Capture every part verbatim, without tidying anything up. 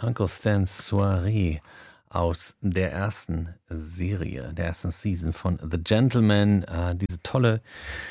Uncle Stan's Soiree aus der ersten Serie, der ersten Season von The Gentleman. Äh, diese tolle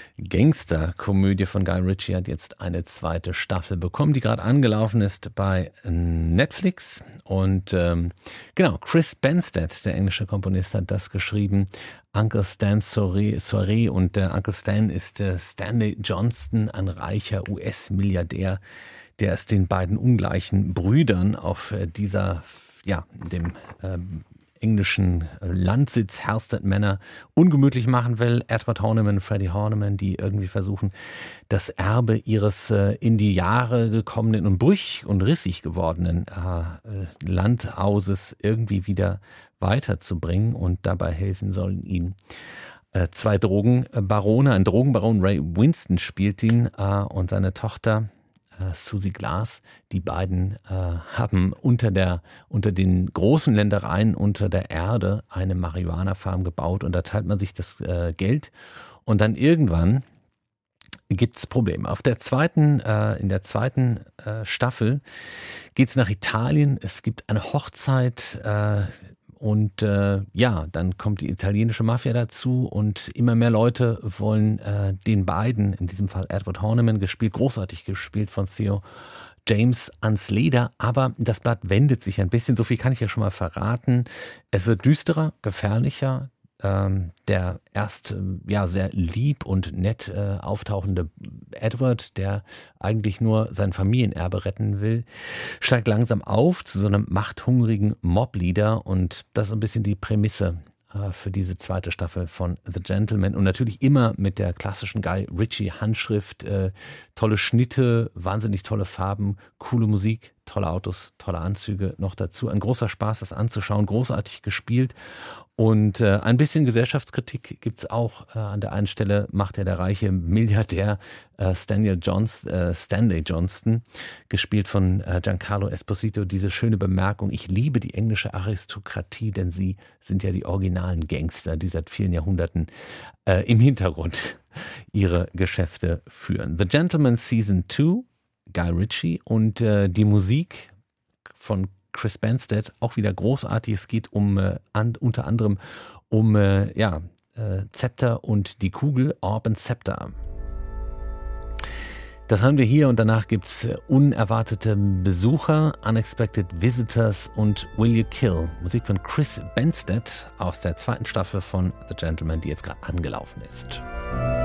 Gangsterkomödie von Guy Ritchie hat jetzt eine zweite Staffel bekommen, die gerade angelaufen ist bei Netflix. Und ähm, genau, Chris Benstead, der englische Komponist, hat das geschrieben. Uncle Stan's Soiree, Soiree und der Uncle Stan ist äh, Stanley Johnston, ein reicher U S-Milliardär, der es den beiden ungleichen Brüdern auf äh, dieser ja, dem ähm, englischen Landsitz Halstead Manor ungemütlich machen will. Edward Horniman, Freddie Horniman, die irgendwie versuchen, das Erbe ihres äh, in die Jahre gekommenen und brüchig und rissig gewordenen äh, Landhauses irgendwie wieder weiterzubringen, und dabei helfen sollen ihm äh, zwei Drogenbarone. Ein Drogenbaron, Ray Winston, spielt ihn, äh, und seine Tochter Susie Glass. Die beiden äh, haben unter der unter den großen Ländereien unter der Erde eine Marihuana-Farm gebaut, und da teilt man sich das äh, Geld, und dann irgendwann gibt's Probleme. Auf der zweiten, äh, in der zweiten äh, Staffel geht's nach Italien. Es gibt eine Hochzeit, äh, Und äh, ja, dann kommt die italienische Mafia dazu, und immer mehr Leute wollen äh, den beiden, in diesem Fall Edward Horniman, gespielt, großartig gespielt von Theo James, ans Leder. Aber das Blatt wendet sich ein bisschen, so viel kann ich ja schon mal verraten. Es wird düsterer, gefährlicher. Ähm, der erst ähm, ja sehr lieb und nett äh, auftauchende Edward, der eigentlich nur sein Familienerbe retten will, steigt langsam auf zu so einem machthungrigen Mobleader, und das ist ein bisschen die Prämisse äh, für diese zweite Staffel von The Gentleman, und natürlich immer mit der klassischen Guy Ritchie Handschrift, äh, tolle Schnitte, wahnsinnig tolle Farben, coole Musik, tolle Autos, tolle Anzüge noch dazu. Ein großer Spaß, das anzuschauen, großartig gespielt. Und äh, ein bisschen Gesellschaftskritik gibt's auch. Äh, an der einen Stelle macht ja der reiche Milliardär äh, Stanley, Johns, äh, Stanley Johnston, gespielt von äh, Giancarlo Esposito, diese schöne Bemerkung: Ich liebe die englische Aristokratie, denn sie sind ja die originalen Gangster, die seit vielen Jahrhunderten äh, im Hintergrund ihre Geschäfte führen. The Gentleman Season zwei, Guy Ritchie, und äh, die Musik von Chris Benstead, auch wieder großartig. Es geht um äh, an, unter anderem um äh, ja, äh, Zepter und die Kugel, Orb and Scepter. Das haben wir hier, und danach gibt es äh, unerwartete Besucher, Unexpected Visitors und Will You Kill. Musik von Chris Benstead aus der zweiten Staffel von The Gentleman, die jetzt gerade angelaufen ist.